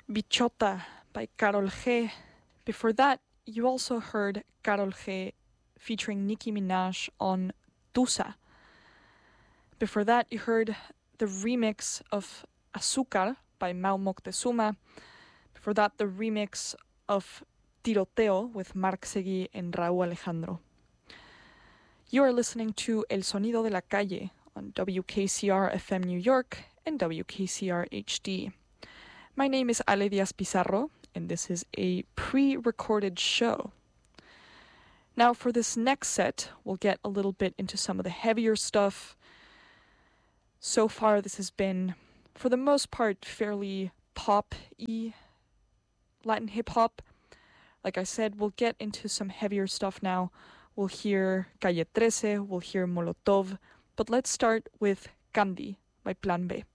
Bichota by Karol G. Before that, you also heard Karol G featuring Nicki Minaj on Tusa. Before that, you heard the remix of Azúcar by Mau Moctezuma. Before that, the remix of Tiroteo with Marc Seguí and Raúl Alejandro. You are listening to El Sonido de la Calle on WKCR FM New York and WKCR HD. My name is Ale Diaz Pizarro, and this is a pre-recorded show. Now for this next set, we'll get a little bit into some of the heavier stuff. So far, this has been, for the most part, fairly pop-y Latin hip-hop. Like I said, we'll get into some heavier stuff now. We'll hear Calle 13, we'll hear Molotov, but let's start with Candy by Plan B.